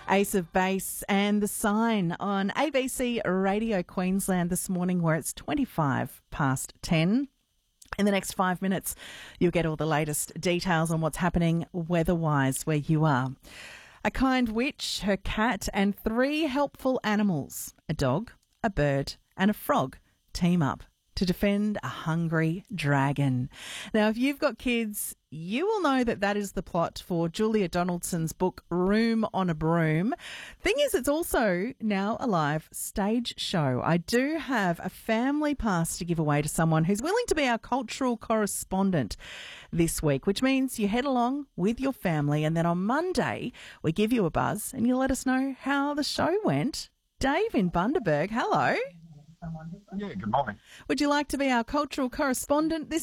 Ace of Base and The Sign on ABC Radio Queensland this morning, where it's 25 past 10. In the next 5 minutes, you'll get all the latest details on what's happening weather-wise where you are. A kind witch, her cat and 3 helpful animals, a dog, a bird and a frog, team up to defend a hungry dragon. Now, if you've got kids, you will know that that is the plot for Julia Donaldson's book Room on a Broom. Thing is, it's also now a live stage show. I do have a family pass to give away to someone who's willing to be our cultural correspondent this week, which means you head along with your family and then on Monday we give you a buzz and you let us know how the show went. Dave in Bundaberg, hello. Yeah, good morning. Would you like to be our cultural correspondent this